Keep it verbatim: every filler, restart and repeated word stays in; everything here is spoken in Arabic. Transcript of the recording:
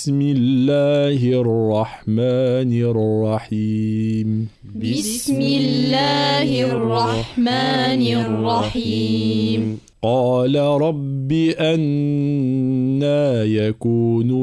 بسم الله الرحمن الرحيم بسم الله الرحمن الرحيم قال رب أنى يكون